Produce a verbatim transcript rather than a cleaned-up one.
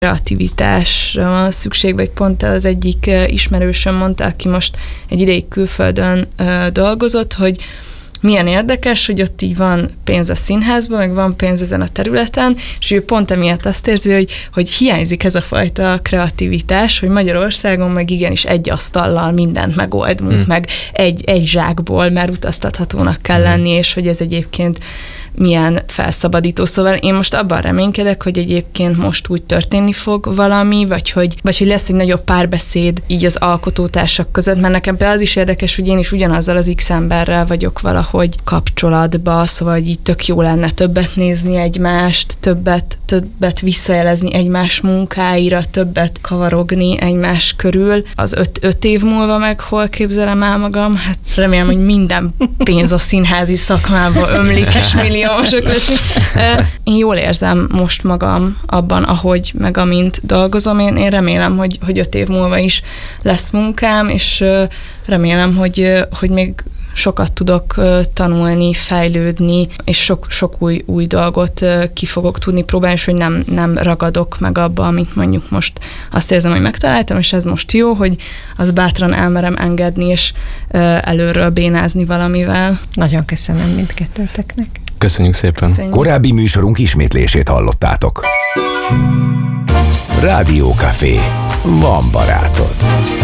kreativitásra van szükség, vagy pont az egyik ismerősöm mondta, aki most egy ideig külföldön uh, dolgozott, hogy milyen érdekes, hogy ott így van pénz a színházban, meg van pénz ezen a területen, és ő pont emiatt azt érzi, hogy, hogy hiányzik ez a fajta kreativitás, hogy Magyarországon meg igenis egy asztallal mindent megoldunk, hmm. meg egy, egy zsákból már utaztathatónak kell lenni, és hogy ez egyébként milyen felszabadító. Szóval én most abban reménykedek, hogy egyébként most úgy történni fog valami, vagy hogy, vagy hogy lesz egy nagyobb párbeszéd így az alkotótársak között, mert nekem például az is érdekes, hogy én is ugyanazzal az X emberrel vagyok valahogy kapcsolatba, szóval hogy így tök jó lenne többet nézni egymást, többet, többet visszajelezni egymás munkáira, többet kavarogni egymás körül. Az öt, öt év múlva meg hol képzelem el magam? Hát remélem, hogy minden pénz a színházi szakmába ömlik, és milliómosok leszünk. Én jól érzem most magam abban, ahogy meg amint dolgozom. Én, én remélem, hogy, hogy öt év múlva is lesz munkám, és remélem, hogy, hogy még sokat tudok tanulni, fejlődni, és sok, sok új, új dolgot ki fogok tudni próbálni, és hogy nem, nem ragadok meg abba, amit mondjuk most azt érzem, hogy megtaláltam, és ez most jó, hogy az bátran elmerem engedni, és előről bénázni valamivel. Nagyon köszönöm mindkettőteknek. Köszönjük szépen. Köszönjük. Korábbi műsorunk ismétlését hallottátok. Rádió Café. Van barátod.